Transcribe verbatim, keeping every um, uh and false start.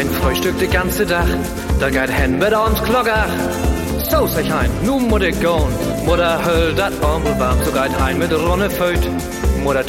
ein Frühstück die ganze Tag, da geht hen mit uns Glogger. So sag ich ein, nu muss ich gehen, Mutter höll dat Armbelbaum, so geht hein mit Ronne Föt. Mutter